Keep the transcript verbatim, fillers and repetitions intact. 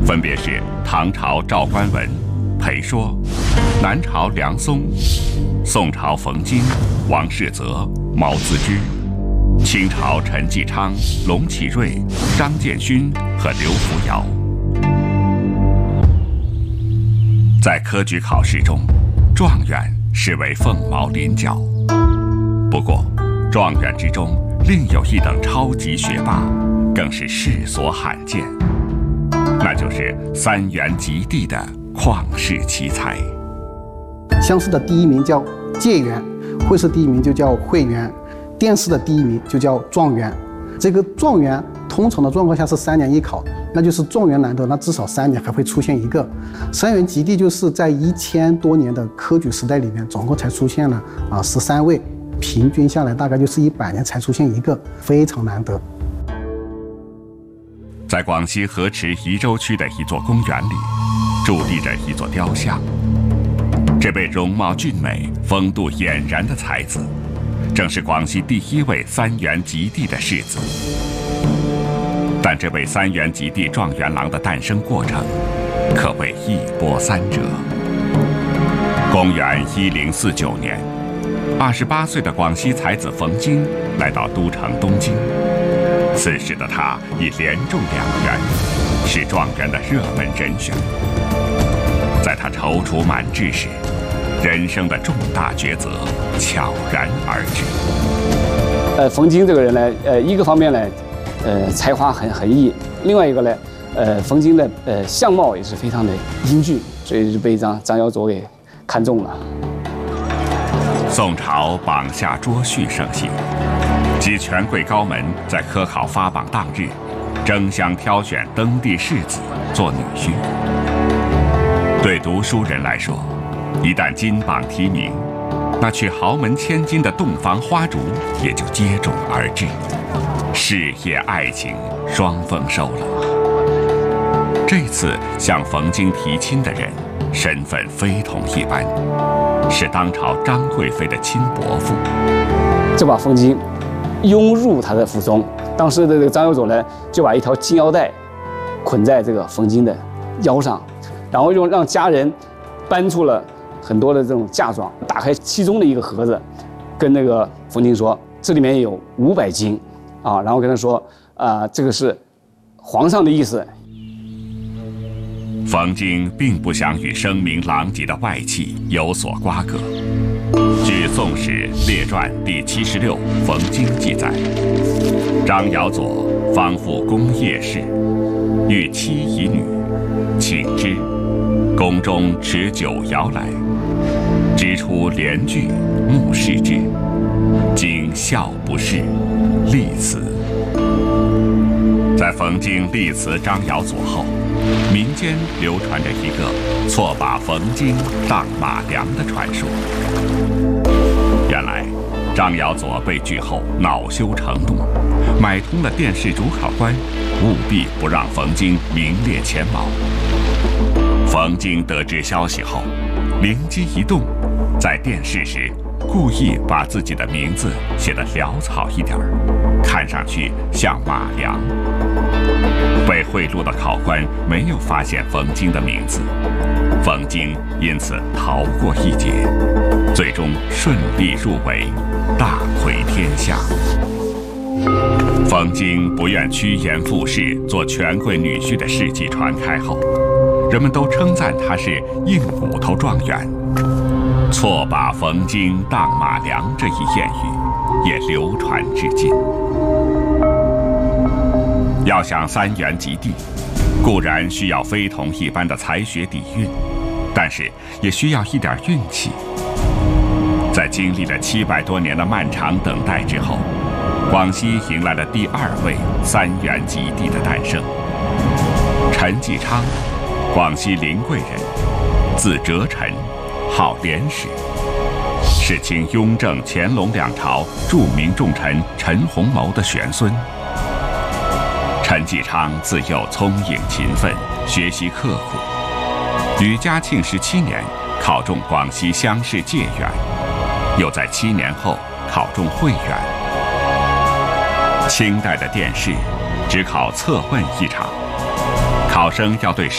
分别是唐朝赵官文、裴说，南朝梁松，宋朝冯京、王士泽、毛自知，清朝陈继昌、龙启瑞、张建勋和刘福尧。在科举考试中，状元视为凤毛麟角。不过，状元之中另有一等超级学霸，更是世所罕见，那就是三元及第的旷世奇才。 乡试的第一名叫解元，会试第一名就叫会元，殿试的第一名就叫状元。这个状元通常的状况下是三年一考，那就是状元难得，那至少三年还会出现一个。三元及第就是在一千多年的科举时代里面，总共才出现了啊十三位，平均下来大概就是一百年才出现一个，非常难得。 在广西河池宜州区的一座公园里，伫立着一座雕像。这位容貌俊美、风度俨然的才子，正是广西第一位三元及第的士子。但这位三元及第状元郎的诞生过程，可谓一波三折。公元一零四九年，二十八岁的广西才子冯京来到都城东京。此时的他已连中两元，是状元的热门人选。在他踌躇满志时，人生的重大抉择悄然而至。 呃，冯京这个人呢，呃，一个方面呢，呃，才华很横溢；另外一个呢，呃，冯京的呃相貌也是非常的英俊，所以就被张张耀佐给看中了。 宋朝榜下捉婿盛行，及权贵高门在科考发榜当日，争相挑选登第士子做女婿。对读书人来说，一旦金榜题名，那去豪门千金的洞房花烛也就接踵而至，事业爱情双丰收了。这次向冯京提亲的人，身份非同一般，是当朝张贵妃的亲伯父。 就把冯京拥入他的府中，当时的这个张耀佐呢，就把一条金腰带捆在这个冯京的腰上，然后用让家人搬出了很多的这种嫁妆，打开其中的一个盒子，跟那个冯京说，这里面有五百金，啊，然后跟他说，啊、呃，这个是皇上的意思。 冯京并不想与声名狼藉的外戚有所瓜葛。据《宋史列传》第七十六《冯京》记载，张尧佐方赴宫夜市，遇妻以女，请之，宫中持酒肴来，直出帘具，目视之，京笑不视，立辞。在冯京立辞张尧佐后，民间流传着一个错把冯京当马良的传说。原来，张尧佐被拒后恼羞成怒，买通了殿试主考官，务必不让冯京名列前茅。冯京得知消息后，灵机一动，在殿试时故意把自己的名字写得潦草一点，看上去像马良。被贿赂的考官没有发现冯京的名字，冯京因此逃过一劫，最终顺利入围，大魁天下。冯京不愿趋炎附势做权贵女婿的事迹传开后，人们都称赞他是硬骨头状元。错把冯京当马良这一谚语也流传至今。要想三元及第，固然需要非同一般的才学底蕴，但是也需要一点运气。在经历了七百多年的漫长等待之后，广西迎来了第二位三元及第的诞生。陈继昌，广西临桂人，字哲臣，号廉使，是清雍正、乾隆两朝著名重臣陈洪谋的玄孙。陈继昌自幼聪颖勤奋，学习刻苦，于嘉庆十七年考中广西乡试解元，又在七年后考中会元。清代的殿试只考测问一场，考生要对